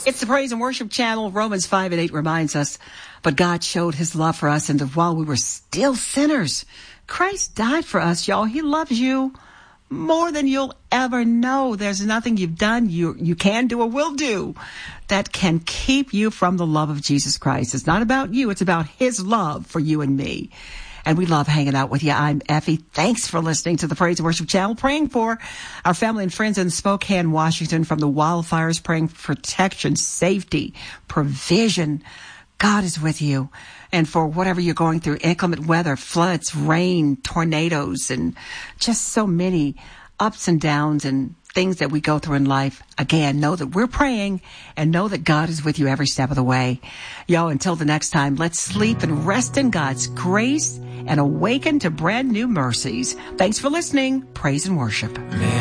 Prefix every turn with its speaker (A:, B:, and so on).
A: It's the Praise and Worship Channel. Romans 5:8 reminds us, but God showed his love for us, and that while we were still sinners, Christ died for us, y'all. He loves you more than you'll ever know. There's nothing you've done, you can do or will do that can keep you from the love of Jesus Christ. It's not about you. It's about his love for you and me. And we love hanging out with you. I'm Effie. Thanks for listening to the Praise and Worship Channel. Praying for our family and friends in Spokane, Washington from the wildfires. Praying for protection, safety, provision. God is with you. And for whatever you're going through, inclement weather, floods, rain, tornadoes, and just so many ups and downs and things that we go through in life. Again, know that we're praying and know that God is with you every step of the way. Yo, until the next time, let's sleep and rest in God's grace and awaken to brand new mercies. Thanks for listening. Praise and worship.